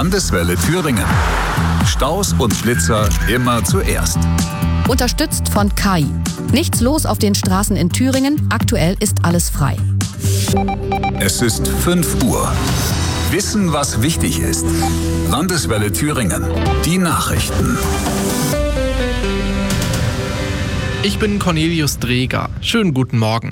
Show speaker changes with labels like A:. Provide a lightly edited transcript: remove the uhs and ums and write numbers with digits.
A: Landeswelle Thüringen. Staus und Blitzer immer zuerst.
B: Unterstützt von KAI. Nichts los auf den Straßen in Thüringen. Aktuell ist alles frei.
A: Es ist 5 Uhr. Wissen, was wichtig ist. Landeswelle Thüringen. Die Nachrichten.
C: Ich bin Cornelius Dreger. Schönen guten Morgen.